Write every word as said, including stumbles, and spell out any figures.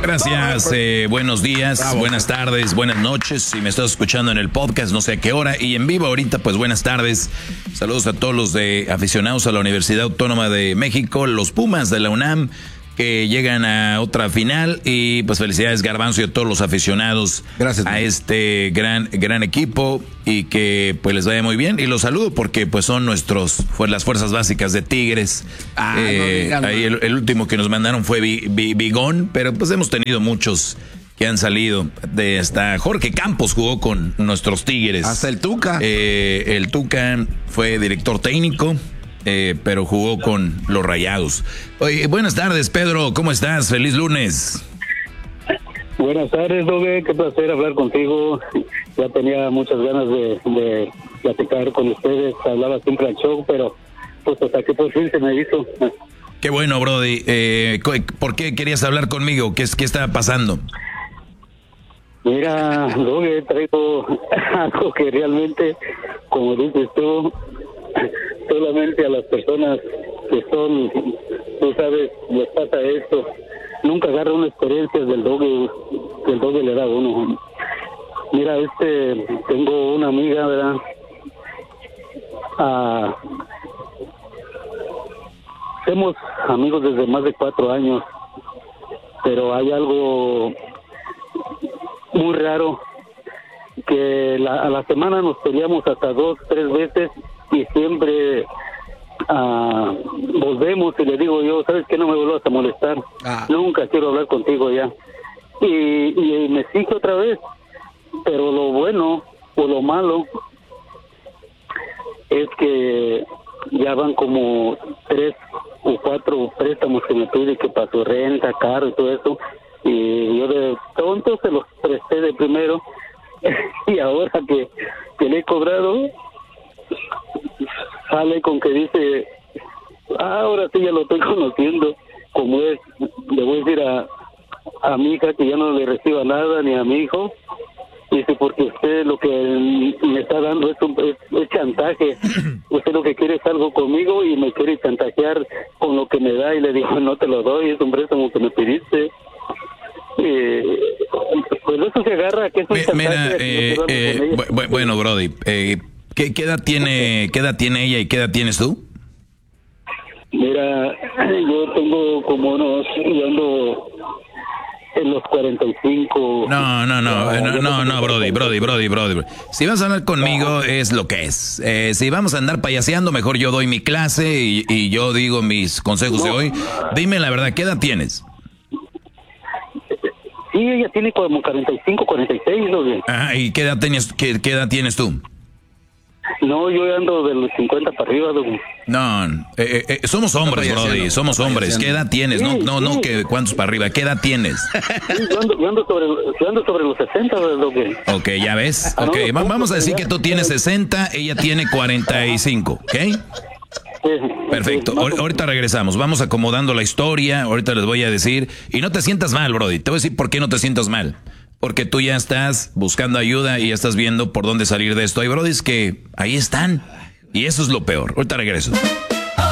Gracias, eh, buenos días, Bravo. Buenas tardes, buenas noches. Si me estás escuchando en el podcast, no sé a qué hora, y en vivo ahorita, pues buenas tardes. Saludos a todos los de aficionados a la Universidad Autónoma de México, los Pumas de la UNAM, que llegan a otra final, y pues felicidades Garbanzo y a todos los aficionados. Gracias, a este gran gran equipo, y que pues les vaya muy bien, y los saludo porque pues son nuestros fue las fuerzas básicas de Tigres. Ah, eh, no, ahí el, el último que nos mandaron fue Bigón, pero pues hemos tenido muchos que han salido de hasta Jorge Campos jugó con nuestros Tigres. Hasta el Tuca. Eh, el Tuca fue director técnico. Eh, pero jugó con los Rayados. Oye, buenas tardes, Pedro, ¿cómo estás? Feliz lunes. Buenas tardes, Doge, qué placer hablar contigo. Ya tenía muchas ganas de, de platicar con ustedes, hablaba siempre al show, pero pues hasta que por fin se me hizo. Qué bueno, Brody. Eh, ¿Por qué querías hablar conmigo? ¿Qué, qué está pasando? Mira, Doge, traigo algo que realmente, como dices tú, solamente a las personas que son, tú sabes, les pasa esto. Nunca agarra una experiencia del Doge, que el Doge le da a uno. Mira, este, tengo una amiga, ¿verdad? Ah, somos amigos desde más de cuatro años, pero hay algo muy raro, que la, a la semana nos peleamos hasta dos, tres veces, y siempre uh, volvemos y le digo yo, ¿sabes qué? No me vuelvas a molestar, ah. nunca quiero hablar contigo ya. Y, y me sigue otra vez, pero lo bueno o lo malo es que ya van como tres o cuatro préstamos que me pide, que para su renta, carro y todo eso, y yo de tonto se los presté de primero, y ahora que, que le he cobrado, sale con que dice, ah, ahora sí ya lo estoy conociendo, como es, le voy a decir a, a mi hija que ya no le reciba nada, ni a mi hijo, dice, porque usted lo que me está dando es, un, es, es chantaje, usted lo que quiere es algo conmigo y me quiere chantajear con lo que me da, y le digo, no te lo doy, es un préstamo que me pediste. Eh, pues eso se agarra, que es un chantaje. Mira, eh, no eh, bu bueno, Brody, eh, ¿Qué, ¿Qué edad tiene, qué edad tiene ella y qué edad tienes tú? Mira, yo tengo como unos, yo ando en los cuarenta y cinco. No, no, no, no, no, no, no, Brody, Brody, Brody, Brody. Si vas a hablar conmigo es lo que es. Eh, si vamos a andar payaseando, mejor yo doy mi clase y, y yo digo mis consejos no. de hoy. Dime la verdad, ¿qué edad tienes? Sí, ella tiene como cuarenta y cinco, cuarenta y seis, ¿no? Ajá, ¿y qué edad tienes, qué, qué edad tienes tú? No, yo ando de los cincuenta para arriba, ¿no? No, eh, eh, somos hombres, Brody, somos hombres. ¿Qué edad tienes? Sí, no, no, sí. no, que cuántos para arriba. ¿Qué edad tienes? Sí, yo, ando, yo, ando sobre, yo ando sobre los sesenta, ¿no? Ok, ya ves. Ok, no, no, vamos a decir que tú tienes sesenta, ella tiene cuarenta y cinco, ¿ok? Perfecto, ahorita regresamos, vamos acomodando la historia, ahorita les voy a decir, y no te sientas mal, Brody, te voy a decir por qué no te sientas mal, porque tú ya estás buscando ayuda y ya estás viendo por dónde salir de esto. Hay Brodis que ahí están, y eso es lo peor. Ahorita regreso.